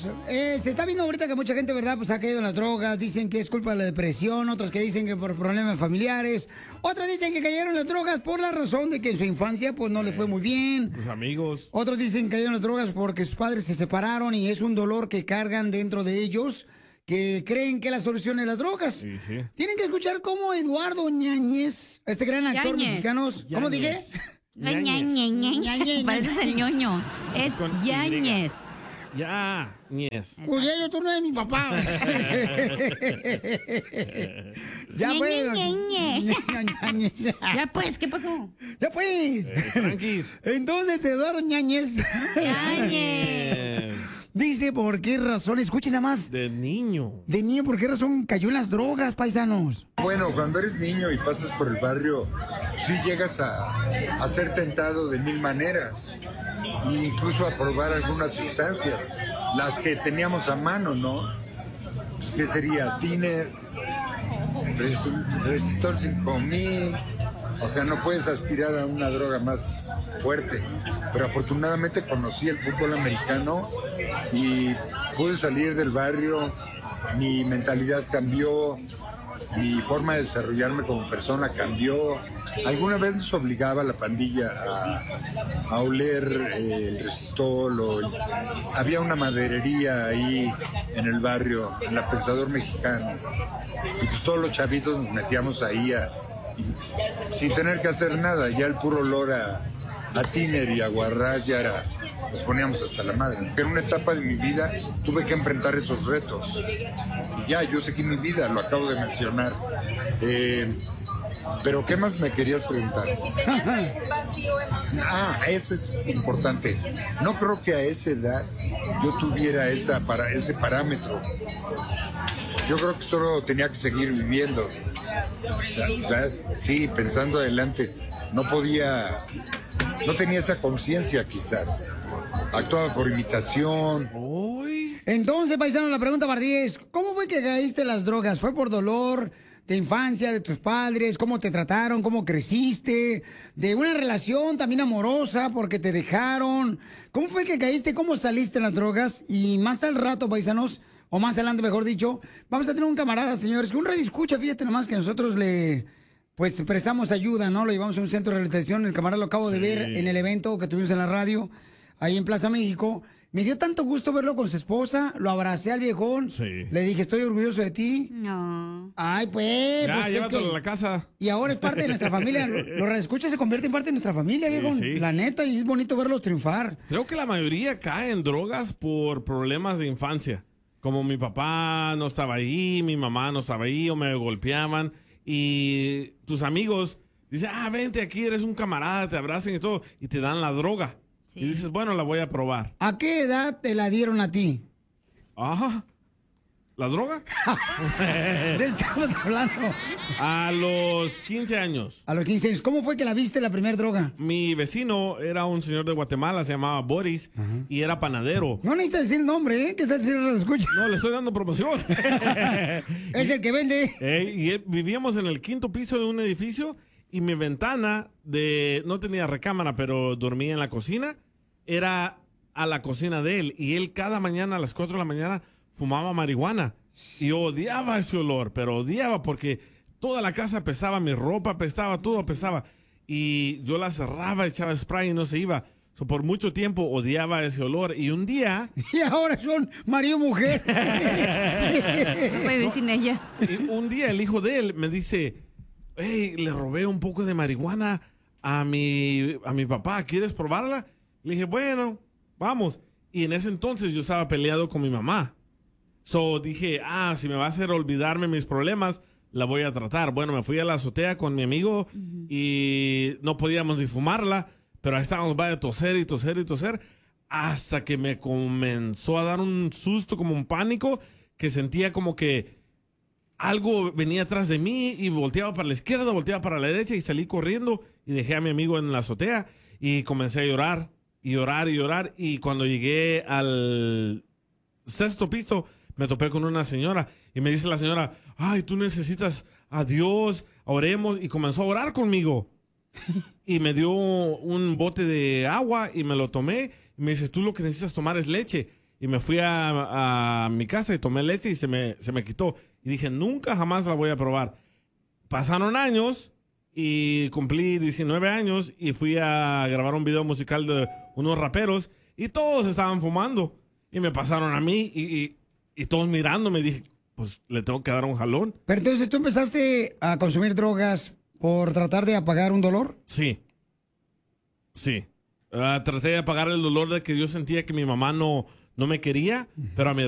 paisanos, se está viendo ahorita que mucha gente, ¿verdad? Pues ha caído en las drogas, dicen que es culpa de la depresión, otros que dicen que por problemas familiares, otros dicen que cayeron en las drogas por la razón de que en su infancia pues no le fue muy bien. Sus amigos. Otros dicen que cayeron en las drogas porque sus padres se separaron y es un dolor que cargan dentro de ellos, que creen que la solución es las drogas. Sí, sí. Tienen que escuchar cómo Eduardo Ñañez, este gran actor mexicano, ¿cómo dije? No es Ñañez. Pareces el ñoño. Es Yáñez. Yáñez. Pues ya tú no eres mi papá. Ya pues. Ya pues, ¿qué pasó? Ya pues. Tranquis. Entonces, Eduardo Ñañez. Yáñez. Dice por qué razón, escuchen nada más. De niño. De niño, ¿por qué razón cayó en las drogas, paisanos? Bueno, cuando eres niño y pasas por el barrio, sí llegas a ser tentado de mil maneras. E incluso a probar algunas sustancias, las que teníamos a mano, ¿no? Pues, ¿qué sería? Tiner, Resistor 5000. O sea, no puedes aspirar a una droga más fuerte. Pero afortunadamente conocí el fútbol americano y pude salir del barrio. Mi mentalidad cambió, mi forma de desarrollarme como persona cambió. Alguna vez nos obligaba la pandilla a oler el resistol. Había una maderería ahí en el barrio, en la Pensador Mexicano. Y pues todos los chavitos nos metíamos ahí sin tener que hacer nada. Ya el puro olor a tiner y a guarrás ya era... Nos poníamos hasta la madre. En una etapa de mi vida tuve que enfrentar esos retos. Y ya, yo seguí mi vida, lo acabo de mencionar. Pero ¿qué más me querías preguntar? Que si tenías un vacío emocional. Eso es importante. No creo que a esa edad yo tuviera ese parámetro. Yo creo que solo tenía que seguir viviendo. Sí, pensando adelante. No tenía esa conciencia quizás. Actuaba por imitación. Entonces, paisano, la pregunta para ti es, ¿cómo fue que caíste en las drogas? ¿Fue por dolor de infancia, de tus padres? ¿Cómo te trataron? ¿Cómo creciste? ¿De una relación también amorosa porque te dejaron? ¿Cómo fue que caíste? ¿Cómo saliste en las drogas? Y más al rato, paisanos, o más adelante, mejor dicho, vamos a tener un camarada, señores, que un radio escucha, fíjate nomás que nosotros pues prestamos ayuda, ¿no? Lo llevamos a un centro de rehabilitación. El camarada lo acabo de ver en el evento que tuvimos en la radio, ahí en Plaza México. Me dio tanto gusto verlo con su esposa. Lo abracé al viejón. Sí. Le dije, estoy orgulloso de ti. No. Ay, pues. Ya, pues llévatelo a la casa. Y ahora es parte de nuestra familia. Los escuchas se convierte en parte de nuestra familia, viejón. Sí. La neta, y es bonito verlos triunfar. Creo que la mayoría cae en drogas por problemas de infancia. Como mi papá no estaba ahí, mi mamá no estaba ahí, o me golpeaban. Y tus amigos dicen, vente aquí, eres un camarada, te abrazan y todo, y te dan la droga. Sí. Y dices, bueno, la voy a probar. ¿A qué edad te la dieron a ti? ¿La droga? ¿De qué estamos hablando? A los 15 años. A los 15 años. ¿Cómo fue que la viste la primera droga? Mi vecino era un señor de Guatemala, se llamaba Boris, y era panadero. No necesitas decir el nombre, ¿eh? Que está el señor lo escucha. No, le estoy dando promoción. Es el que vende. Vivíamos en el 5º piso de un edificio y mi ventana no tenía recámara, pero dormía en la cocina, era a la cocina de él. Y él cada mañana a las 4 de la mañana fumaba marihuana. Y yo odiaba ese olor, pero odiaba porque toda la casa apestaba, mi ropa apestaba, todo apestaba. Y yo la cerraba, echaba spray y no se iba. Por mucho tiempo odiaba ese olor. Y un día... Y ahora son marido y mujer. No puede vivir sin ella. Y un día el hijo de él me dice, hey, le robé un poco de marihuana a mi papá, ¿quieres probarla? Le dije, bueno, vamos. Y en ese entonces yo estaba peleado con mi mamá. Dije, si me va a hacer olvidarme mis problemas, la voy a tratar. Bueno, me fui a la azotea con mi amigo y no podíamos ni fumarla, pero ahí estábamos, vaya a toser y toser y toser, hasta que me comenzó a dar un susto, como un pánico, que sentía como que algo venía atrás de mí y volteaba para la izquierda, volteaba para la derecha y salí corriendo y dejé a mi amigo en la azotea y comencé a llorar y llorar y llorar. Y cuando llegué al 6º piso, me topé con una señora y me dice la señora, tú necesitas a Dios, oremos, y comenzó a orar conmigo. Y me dio un bote de agua y me lo tomé y me dice, tú lo que necesitas tomar es leche. y me fui a mi casa y tomé leche y se me quitó. Y dije, nunca jamás la voy a probar. Pasaron años y cumplí 19 años y fui a grabar un video musical de unos raperos y todos estaban fumando. Y me pasaron a mí y todos mirándome. Dije, pues le tengo que dar un jalón. Pero entonces, ¿tú empezaste a consumir drogas por tratar de apagar un dolor? Sí. Sí. Traté de apagar el dolor de que yo sentía que mi mamá no me quería, pero a mi